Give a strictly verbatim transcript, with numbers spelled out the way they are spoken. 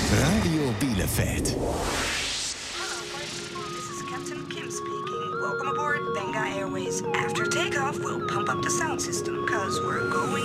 Radio Bielefeld. Hello, party. This is Captain Kim speaking. Welcome aboard Benga Airways. After takeoff, we'll pump up the sound system, cause we're going